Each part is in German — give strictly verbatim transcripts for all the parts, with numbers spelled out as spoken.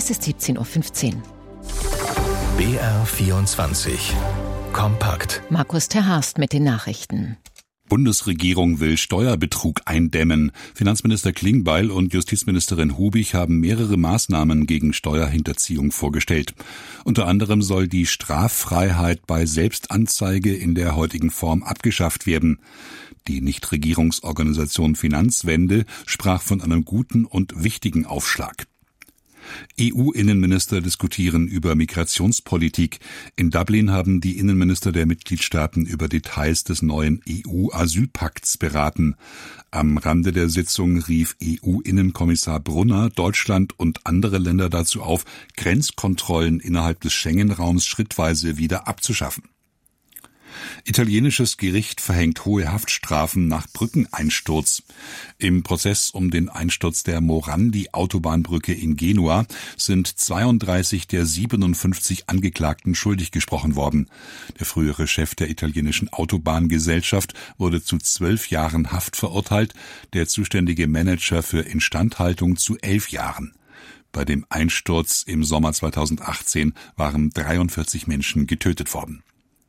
Es ist siebzehn Uhr fünfzehn. B R vierundzwanzig. Kompakt. Markus Terhorst mit den Nachrichten. Bundesregierung will Steuerbetrug eindämmen. Finanzminister Klingbeil und Justizministerin Hubig haben mehrere Maßnahmen gegen Steuerhinterziehung vorgestellt. Unter anderem soll die Straffreiheit bei Selbstanzeige in der heutigen Form abgeschafft werden. Die Nichtregierungsorganisation Finanzwende sprach von einem guten und wichtigen Aufschlag. E U-Innenminister diskutieren über Migrationspolitik. In Dublin haben die Innenminister der Mitgliedstaaten über Details des neuen E U-Asylpakts beraten. Am Rande der Sitzung rief E U-Innenkommissar Brunner Deutschland und andere Länder dazu auf, Grenzkontrollen innerhalb des Schengen-Raums schrittweise wieder abzuschaffen. Italienisches Gericht verhängt hohe Haftstrafen nach Brückeneinsturz. Im Prozess um den Einsturz der Morandi-Autobahnbrücke in Genua sind zweiunddreißig der siebenundfünfzig Angeklagten schuldig gesprochen worden. Der frühere Chef der italienischen Autobahngesellschaft wurde zu zwölf Jahren Haft verurteilt, der zuständige Manager für Instandhaltung zu elf Jahren. Bei dem Einsturz im Sommer zweitausendachtzehn waren dreiundvierzig Menschen getötet worden.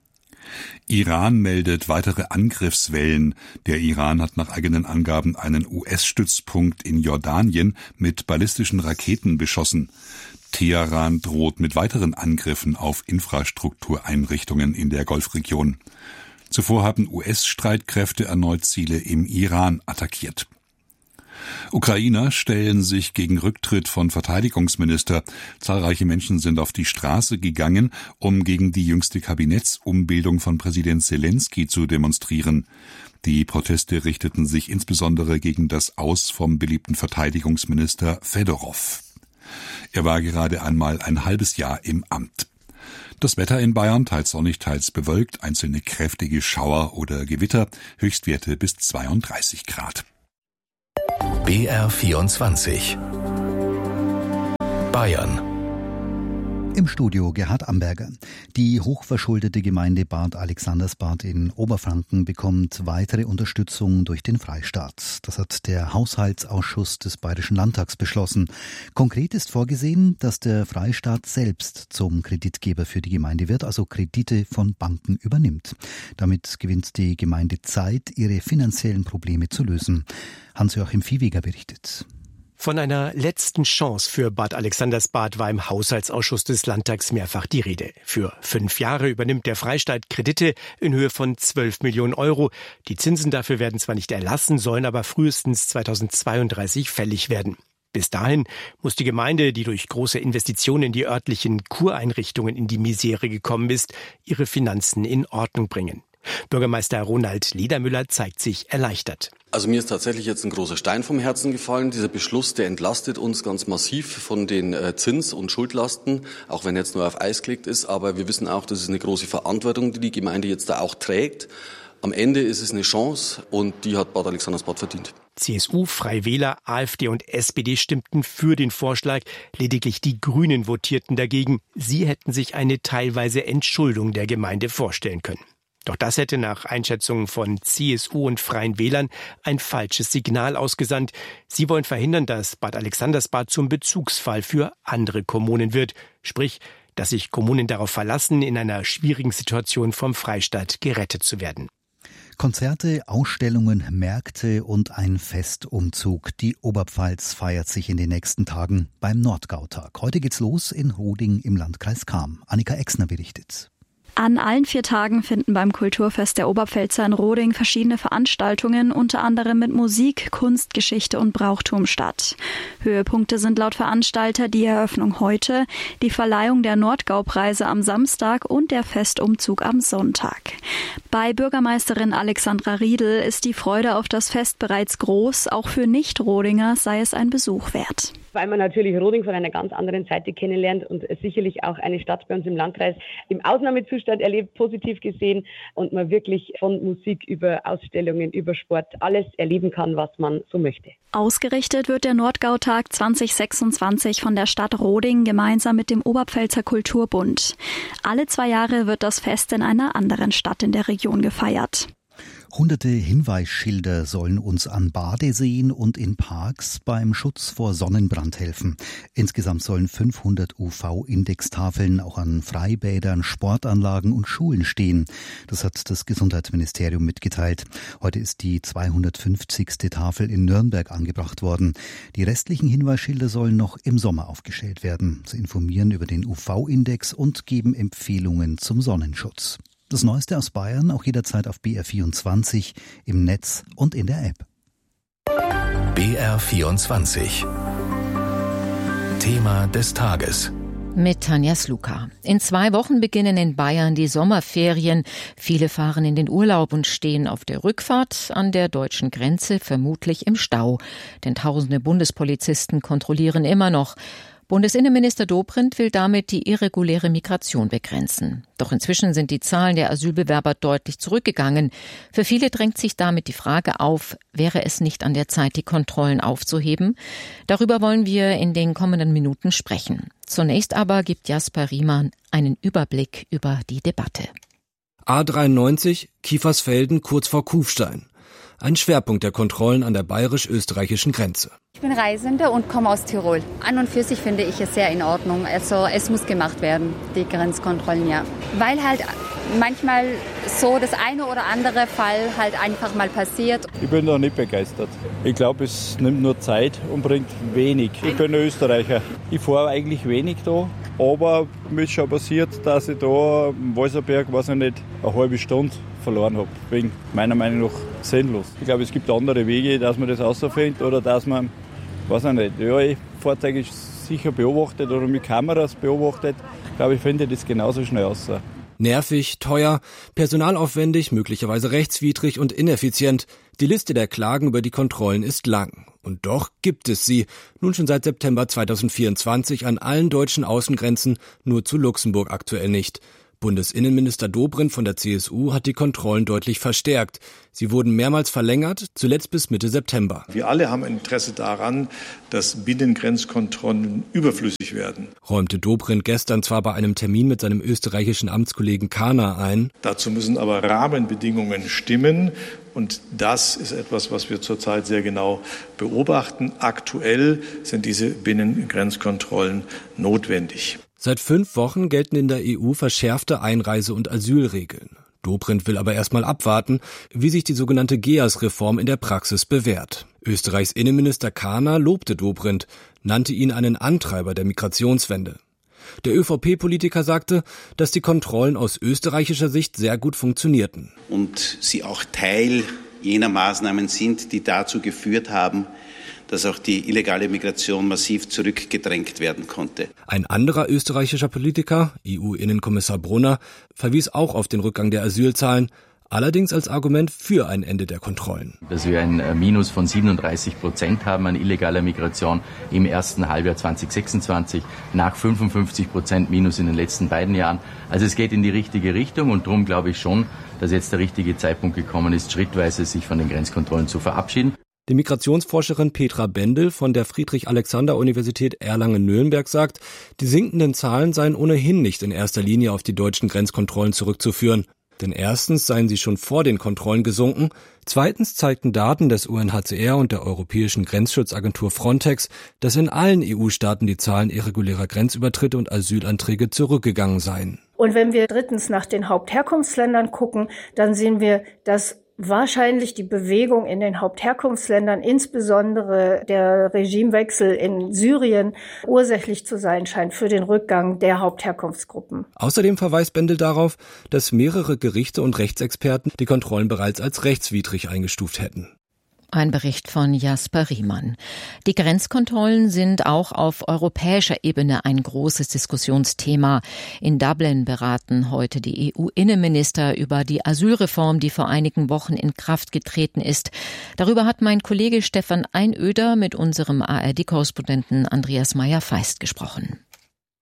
Iran meldet weitere Angriffswellen. Der Iran hat nach eigenen Angaben einen U S-Stützpunkt in Jordanien mit ballistischen Raketen beschossen. Teheran droht mit weiteren Angriffen auf Infrastruktureinrichtungen in der Golfregion. Zuvor haben U S-Streitkräfte erneut Ziele im Iran attackiert. Ukrainer stellen sich gegen Rücktritt von Verteidigungsminister. Zahlreiche Menschen sind auf die Straße gegangen, um gegen die jüngste Kabinettsumbildung von Präsident Selenskyj zu demonstrieren. Die Proteste richteten sich insbesondere gegen das Aus vom beliebten Verteidigungsminister Fedorov. Er war gerade einmal ein halbes Jahr im Amt. Das Wetter in Bayern teils sonnig, teils bewölkt, einzelne kräftige Schauer oder Gewitter, Höchstwerte bis zweiunddreißig Grad. B R vierundzwanzig. Bayern. Im Studio Gerhard Amberger. Die hochverschuldete Gemeinde Bad Alexandersbad in Oberfranken bekommt weitere Unterstützung durch den Freistaat. Das hat der Haushaltsausschuss des Bayerischen Landtags beschlossen. Konkret ist vorgesehen, dass der Freistaat selbst zum Kreditgeber für die Gemeinde wird, also Kredite von Banken übernimmt. Damit gewinnt die Gemeinde Zeit, ihre finanziellen Probleme zu lösen. Hans-Joachim Viehweger berichtet. Von einer letzten Chance für Bad Alexandersbad war im Haushaltsausschuss des Landtags mehrfach die Rede. Für fünf Jahre übernimmt der Freistaat Kredite in Höhe von zwölf Millionen Euro. Die Zinsen dafür werden zwar nicht erlassen, sollen aber frühestens zweitausendzweiunddreißig fällig werden. Bis dahin muss die Gemeinde, die durch große Investitionen in die örtlichen Kureinrichtungen in die Misere gekommen ist, ihre Finanzen in Ordnung bringen. Bürgermeister Ronald Ledermüller zeigt sich erleichtert. Also mir ist tatsächlich jetzt ein großer Stein vom Herzen gefallen. Dieser Beschluss, der entlastet uns ganz massiv von den äh, Zins- und Schuldlasten, auch wenn jetzt nur auf Eis gelegt ist. Aber wir wissen auch, das ist eine große Verantwortung, die die Gemeinde jetzt da auch trägt. Am Ende ist es eine Chance und die hat Bad Alexandersbad verdient. C S U, Freie Wähler, AfD und S P D stimmten für den Vorschlag. Lediglich die Grünen votierten dagegen. Sie hätten sich eine teilweise Entschuldung der Gemeinde vorstellen können. Doch das hätte nach Einschätzungen von C S U und Freien Wählern ein falsches Signal ausgesandt. Sie wollen verhindern, dass Bad Alexandersbad zum Bezugsfall für andere Kommunen wird. Sprich, dass sich Kommunen darauf verlassen, in einer schwierigen Situation vom Freistaat gerettet zu werden. Konzerte, Ausstellungen, Märkte und ein Festumzug. Die Oberpfalz feiert sich in den nächsten Tagen beim Nordgautag. Heute geht's los in Roding im Landkreis Cham. Annika Exner berichtet. An allen vier Tagen finden beim Kulturfest der Oberpfälzer in Roding verschiedene Veranstaltungen, unter anderem mit Musik, Kunst, Geschichte und Brauchtum statt. Höhepunkte sind laut Veranstalter die Eröffnung heute, die Verleihung der Nordgau-Preise am Samstag und der Festumzug am Sonntag. Bei Bürgermeisterin Alexandra Riedl ist die Freude auf das Fest bereits groß, auch für Nicht-Rodinger sei es ein Besuch wert. Weil man natürlich Roding von einer ganz anderen Seite kennenlernt und sicherlich auch eine Stadt bei uns im Landkreis im Ausnahmezustand erlebt, positiv gesehen, und man wirklich von Musik über Ausstellungen, über Sport alles erleben kann, was man so möchte. Ausgerichtet wird der Nordgautag zwanzig sechsundzwanzig von der Stadt Roding gemeinsam mit dem Oberpfälzer Kulturbund. Alle zwei Jahre wird das Fest in einer anderen Stadt in der Region gefeiert. Hunderte Hinweisschilder sollen uns an Badeseen und in Parks beim Schutz vor Sonnenbrand helfen. Insgesamt sollen fünfhundert U V-Indextafeln auch an Freibädern, Sportanlagen und Schulen stehen. Das hat das Gesundheitsministerium mitgeteilt. Heute ist die zweihundertfünfzigste Tafel in Nürnberg angebracht worden. Die restlichen Hinweisschilder sollen noch im Sommer aufgestellt werden. Sie informieren über den U V-Index und geben Empfehlungen zum Sonnenschutz. Das Neueste aus Bayern auch jederzeit auf B R vierundzwanzig, im Netz und in der App. B R vierundzwanzig. Thema des Tages. Mit Tanja Sluka. In zwei Wochen beginnen in Bayern die Sommerferien. Viele fahren in den Urlaub und stehen auf der Rückfahrt an der deutschen Grenze vermutlich im Stau. Denn tausende Bundespolizisten kontrollieren immer noch. Bundesinnenminister Dobrindt will damit die irreguläre Migration begrenzen. Doch inzwischen sind die Zahlen der Asylbewerber deutlich zurückgegangen. Für viele drängt sich damit die Frage auf, wäre es nicht an der Zeit, die Kontrollen aufzuheben? Darüber wollen wir in den kommenden Minuten sprechen. Zunächst aber gibt Jasper Riemann einen Überblick über die Debatte. A dreiundneunzig, Kiefersfelden kurz vor Kufstein. Ein Schwerpunkt der Kontrollen an der bayerisch-österreichischen Grenze. Ich bin Reisende und komme aus Tirol. An und für sich finde ich es sehr in Ordnung. Also es muss gemacht werden, die Grenzkontrollen, ja. Weil halt manchmal so das eine oder andere Fall halt einfach mal passiert. Ich bin da nicht begeistert. Ich glaube, es nimmt nur Zeit und bringt wenig. Ich bin Österreicher. Ich fahre eigentlich wenig da. Aber mir ist schon passiert, dass ich da im Walserberg, weiß ich nicht, eine halbe Stunde verloren habe. Wegen meiner Meinung nach sinnlos. Ich glaube, es gibt andere Wege, dass man das rausfindet oder dass man, weiß ich nicht, ja, ich Fahrzeuge sicher beobachtet oder mit Kameras beobachtet. Ich glaube, ich finde das genauso schnell raus. Nervig, teuer, personalaufwendig, möglicherweise rechtswidrig und ineffizient. Die Liste der Klagen über die Kontrollen ist lang. Und doch gibt es sie, nun schon seit September zweitausendvierundzwanzig an allen deutschen Außengrenzen, nur zu Luxemburg aktuell nicht. Bundesinnenminister Dobrindt von der C S U hat die Kontrollen deutlich verstärkt. Sie wurden mehrmals verlängert, zuletzt bis Mitte September. Wir alle haben ein Interesse daran, dass Binnengrenzkontrollen überflüssig werden, räumte Dobrindt gestern zwar bei einem Termin mit seinem österreichischen Amtskollegen Kahner ein. Dazu müssen aber Rahmenbedingungen stimmen. Und das ist etwas, was wir zurzeit sehr genau beobachten. Aktuell sind diese Binnengrenzkontrollen notwendig. Seit fünf Wochen gelten in der E U verschärfte Einreise- und Asylregeln. Dobrindt will aber erstmal abwarten, wie sich die sogenannte G E A S-Reform in der Praxis bewährt. Österreichs Innenminister Kahner lobte Dobrindt, nannte ihn einen Antreiber der Migrationswende. Der ÖVP-Politiker sagte, dass die Kontrollen aus österreichischer Sicht sehr gut funktionierten. Und sie auch Teil jener Maßnahmen sind, die dazu geführt haben, dass auch die illegale Migration massiv zurückgedrängt werden konnte. Ein anderer österreichischer Politiker, E U-Innenkommissar Brunner, verwies auch auf den Rückgang der Asylzahlen, allerdings als Argument für ein Ende der Kontrollen. Dass wir ein Minus von siebenunddreißig Prozent haben an illegaler Migration im ersten Halbjahr zweitausendsechsundzwanzig, nach fünfundfünfzig Prozent Minus in den letzten beiden Jahren. Also es geht in die richtige Richtung und darum glaube ich schon, dass jetzt der richtige Zeitpunkt gekommen ist, schrittweise sich von den Grenzkontrollen zu verabschieden. Die Migrationsforscherin Petra Bendel von der Friedrich-Alexander-Universität Erlangen-Nürnberg sagt, die sinkenden Zahlen seien ohnehin nicht in erster Linie auf die deutschen Grenzkontrollen zurückzuführen. Denn erstens seien sie schon vor den Kontrollen gesunken, zweitens zeigten Daten des U N H C R und der Europäischen Grenzschutzagentur Frontex, dass in allen E U-Staaten die Zahlen irregulärer Grenzübertritte und Asylanträge zurückgegangen seien. Und wenn wir drittens nach den Hauptherkunftsländern gucken, dann sehen wir, dass wahrscheinlich die Bewegung in den Hauptherkunftsländern, insbesondere der Regimewechsel in Syrien, ursächlich zu sein scheint für den Rückgang der Hauptherkunftsgruppen. Außerdem verweist Bendel darauf, dass mehrere Gerichte und Rechtsexperten die Kontrollen bereits als rechtswidrig eingestuft hätten. Ein Bericht von Jasper Riemann. Die Grenzkontrollen sind auch auf europäischer Ebene ein großes Diskussionsthema. In Dublin beraten heute die E U-Innenminister über die Asylreform, die vor einigen Wochen in Kraft getreten ist. Darüber hat mein Kollege Stefan Einöder mit unserem A R D-Korrespondenten Andreas Meyer-Feist gesprochen.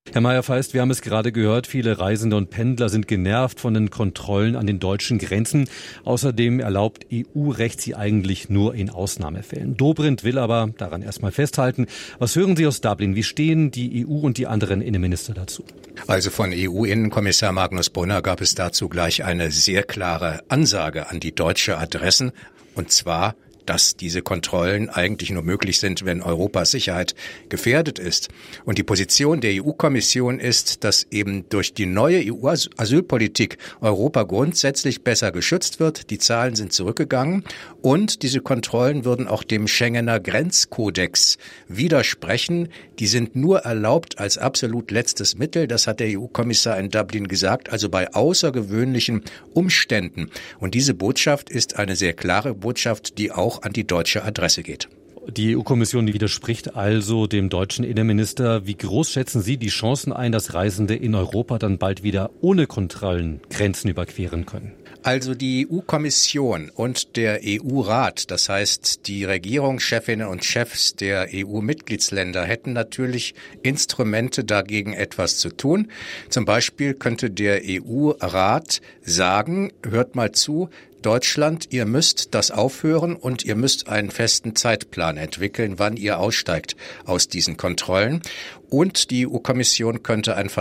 Herr Meyer-Feist, wir haben es gerade gehört, viele Reisende und Pendler sind genervt von den Kontrollen an den deutschen Grenzen. Außerdem erlaubt E U-Recht sie eigentlich nur in Ausnahmefällen. Dobrindt will aber daran erstmal festhalten. Was hören Sie aus Dublin? Wie stehen die E U und die anderen Innenminister dazu? Also von E U-Innenkommissar Magnus Brunner gab es dazu gleich eine sehr klare Ansage an die deutsche Adressen, und zwar, dass diese Kontrollen eigentlich nur möglich sind, wenn Europas Sicherheit gefährdet ist. Und die Position der E U-Kommission ist, dass eben durch die neue E U-Asylpolitik Europa grundsätzlich besser geschützt wird. Die Zahlen sind zurückgegangen und diese Kontrollen würden auch dem Schengener Grenzkodex widersprechen. Die sind nur erlaubt als absolut letztes Mittel. Das hat der E U-Kommissar in Dublin gesagt, also bei außergewöhnlichen Umständen. Und diese Botschaft ist eine sehr klare Botschaft, die auch an die deutsche Adresse geht. Die E U-Kommission widerspricht also dem deutschen Innenminister. Wie groß schätzen Sie die Chancen ein, dass Reisende in Europa dann bald wieder ohne Kontrollen Grenzen überqueren können? Also die E U-Kommission und der E U-Rat, das heißt die Regierungschefinnen und Chefs der E U-Mitgliedsländer, hätten natürlich Instrumente dagegen etwas zu tun. Zum Beispiel könnte der E U-Rat sagen, hört mal zu, Deutschland, ihr müsst das aufhören und ihr müsst einen festen Zeitplan entwickeln, wann ihr aussteigt aus diesen Kontrollen. Und die E U-Kommission könnte ein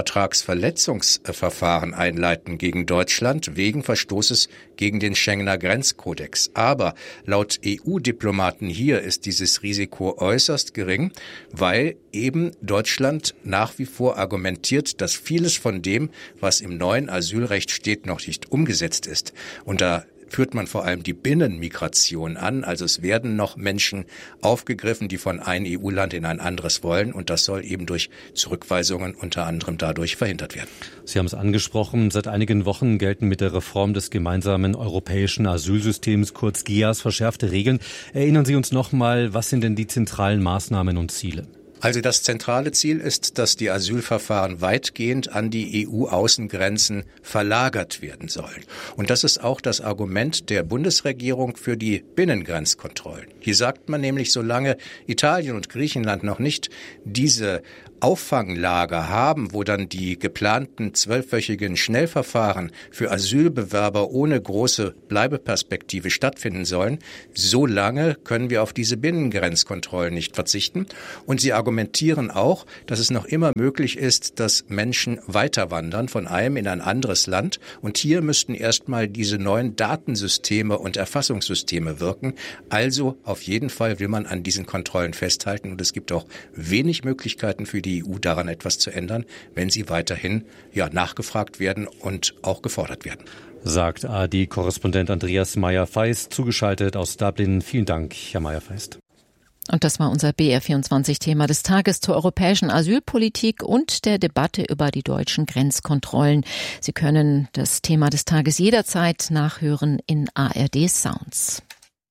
Vertragsverletzungsverfahren einleiten gegen Deutschland wegen Verstoßes gegen den Schengener Grenzkodex. Aber laut E U-Diplomaten hier ist dieses Risiko äußerst gering, weil eben Deutschland nach wie vor argumentiert, dass vieles von dem, was im neuen Asylrecht steht, noch nicht umgesetzt ist. Und da führt man vor allem die Binnenmigration an. Also es werden noch Menschen aufgegriffen, die von einem E U-Land in ein anderes wollen. Und das soll eben durch Zurückweisungen unter anderem dadurch verhindert werden. Sie haben es angesprochen. Seit einigen Wochen gelten mit der Reform des gemeinsamen europäischen Asylsystems, kurz G E A S, verschärfte Regeln. Erinnern Sie uns noch mal, was sind denn die zentralen Maßnahmen und Ziele? Also das zentrale Ziel ist, dass die Asylverfahren weitgehend an die E U-Außengrenzen verlagert werden sollen. Und das ist auch das Argument der Bundesregierung für die Binnengrenzkontrollen. Hier sagt man nämlich, solange Italien und Griechenland noch nicht diese Auffanglager haben, wo dann die geplanten zwölfwöchigen Schnellverfahren für Asylbewerber ohne große Bleibeperspektive stattfinden sollen, so lange können wir auf diese Binnengrenzkontrollen nicht verzichten. Und sie argumentieren auch, dass es noch immer möglich ist, dass Menschen weiterwandern von einem in ein anderes Land. Und hier müssten erstmal diese neuen Datensysteme und Erfassungssysteme wirken. Also auf jeden Fall will man an diesen Kontrollen festhalten. Und es gibt auch wenig Möglichkeiten für die E U daran etwas zu ändern, wenn sie weiterhin ja nachgefragt werden und auch gefordert werden. Sagt A R D-Korrespondent Andreas Meyer-Feist, zugeschaltet aus Dublin. Vielen Dank, Herr Meyer-Feist. Und das war unser B R vierundzwanzig-Thema des Tages zur europäischen Asylpolitik und der Debatte über die deutschen Grenzkontrollen. Sie können das Thema des Tages jederzeit nachhören in A R D Sounds.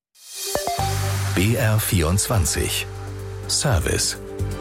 B R vierundzwanzig Service.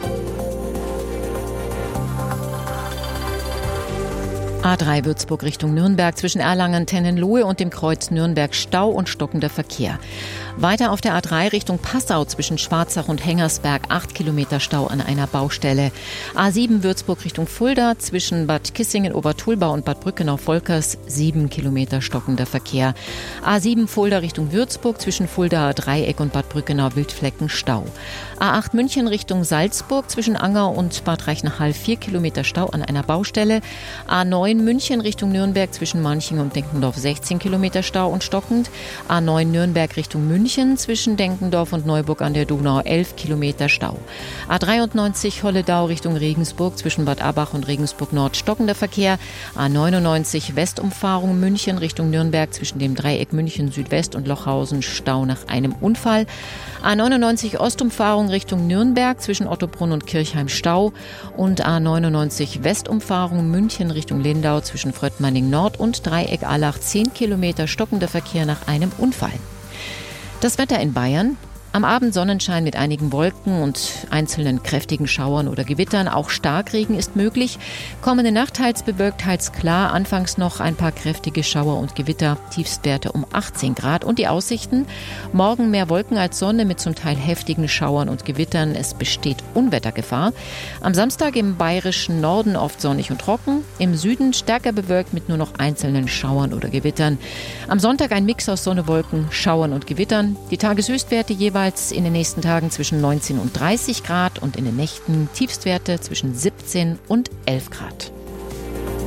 A drei Würzburg Richtung Nürnberg zwischen Erlangen-Tennenlohe und dem Kreuz Nürnberg Stau und stockender Verkehr. Weiter auf der A drei Richtung Passau zwischen Schwarzach und Hengersberg acht Kilometer Stau an einer Baustelle. A sieben Würzburg Richtung Fulda zwischen Bad Kissingen, Obertulbau und Bad Brückenau-Volkers sieben Kilometer stockender Verkehr. A sieben Fulda Richtung Würzburg zwischen Fuldaer Dreieck und Bad Brückenau-Wildflecken Stau. A acht München Richtung Salzburg zwischen Anger und Bad Reichenhall vier Kilometer Stau an einer Baustelle. A neun München Richtung Nürnberg zwischen Manching und Denkendorf sechzehn Kilometer Stau und stockend. A neun Nürnberg Richtung München zwischen Denkendorf und Neuburg an der Donau elf Kilometer Stau. A dreiundneunzig Holledau Richtung Regensburg zwischen Bad Abach und Regensburg Nord stockender Verkehr. A neunundneunzig Westumfahrung München Richtung Nürnberg zwischen dem Dreieck München Südwest und Lochhausen Stau nach einem Unfall. A neunundneunzig Ostumfahrung Richtung Nürnberg zwischen Ottobrunn und Kirchheim Stau. Und A neunundneunzig Westumfahrung München Richtung Lindau zwischen Fröttmanning Nord und Dreieck Allach zehn Kilometer stockender Verkehr nach einem Unfall. Das Wetter in Bayern. Am Abend Sonnenschein mit einigen Wolken und einzelnen kräftigen Schauern oder Gewittern. Auch Starkregen ist möglich. Kommende Nacht teils bewölkt, teils klar. Anfangs noch ein paar kräftige Schauer und Gewitter. Tiefstwerte um achtzehn Grad. Und die Aussichten? Morgen mehr Wolken als Sonne mit zum Teil heftigen Schauern und Gewittern. Es besteht Unwettergefahr. Am Samstag im bayerischen Norden oft sonnig und trocken. Im Süden stärker bewölkt mit nur noch einzelnen Schauern oder Gewittern. Am Sonntag ein Mix aus Sonne, Wolken, Schauern und Gewittern. Die Tageshöchstwerte jeweils in den nächsten Tagen zwischen neunzehn und dreißig Grad und in den Nächten Tiefstwerte zwischen siebzehn und elf Grad.